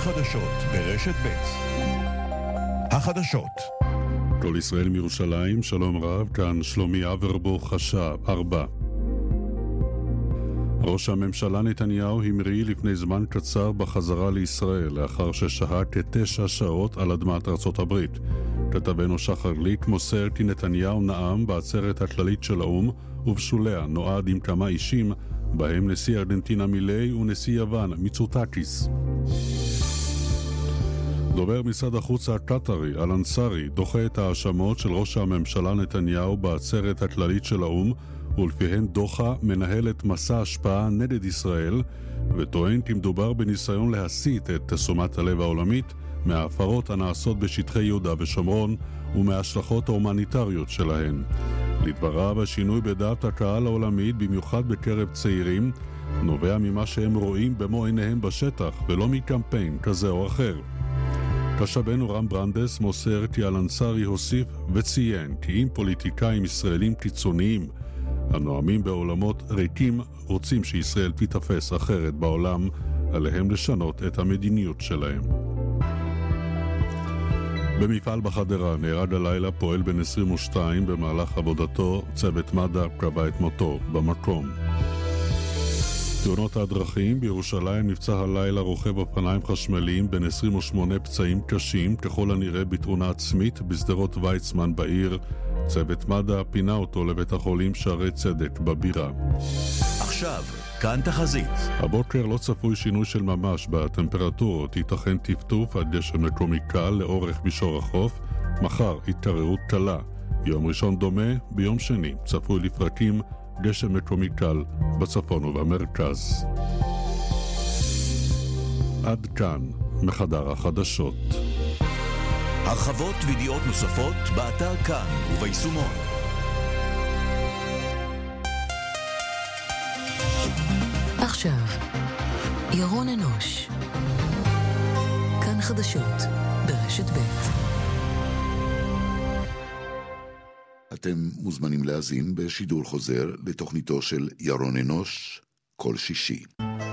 חדשות ברשת ב'. החדשות. כל ישראל מירושלים, שלום רב, כאן שלומי אברבוך, השעה 4. ראש הממשלה נתניהו המריא לפני זמן קצר בחזרה לישראל, לאחר ששהה כ9 שעות על אדמת ארצות הברית. כתבנו שחר גליק מוסר כי נתניהו נאם בעצרת הכללית של האו"ם, ובשוליה נועד עם כמה אישים, בהם נשיא ארגנטינה מילי ונשיא יוון מיצוטקיס. דובר משרד החוץ הקטרי, אל-אנסארי, דוחה את ההאשמות של ראש הממשלה נתניהו בעצרת הכללית של האו"ם, ולפיהן דוחה מנהלת מסע השפעה נגד ישראל, וטוען כי מדובר בניסיון להסיט את תשומת הלב העולמית מההפרות הנעשות בשטחי יהודה ושומרון ומההשלכות ההומניטריות שלהן. לדבריו, השינוי בדעת הקהל העולמית, במיוחד בקרב צעירים, נובע ממה שהם רואים במו עיניהם בשטח ולא מקמפיין כזה או אחר. כתבנו רם ברנדס מוסר כי אל-אנסארי הוסיף וציין כי אם פוליטיקאים ישראלים קיצוניים הנואמים בעולמות ריקים רוצים שישראל תתפס אחרת בעולם, עליהם לשנות את המדיניות שלהם. במפעל בחדרה נהרג הלילה פועל בן 22 במהלך עבודתו, צוות מד"א קבע את מותו במקום. תאונות הדרכים בירושלים, נפצע הלילה רוכב אופניים חשמליים בן 28 פצעים קשים, ככל הנראה בתאונה עצמית בשדרות ויצמן בעיר. צוות מד"א פינה אותו לבית החולים שערי צדק בבירה. עכשיו, כאן תחזית. הבוקר לא צפוי שינוי של ממש בטמפרטורות, ייתכן טפטוף עד גשם מקומי קל לאורך מישור החוף, מחר התקררות קלה, יום ראשון דומה, ביום שני צפוי לפרקים גשם מקומי קל בצפון ובמרכז. עד כאן מחדר החדשות. הרחבות וידיעות נוספות באתר כאן וביישומון. עכשיו, ירון אנוש. כאן חדשות ברשת ב'. אתם מוזמנים להאזין בשידור חוזר לתוכניתו של ירון אנוש כל שישי.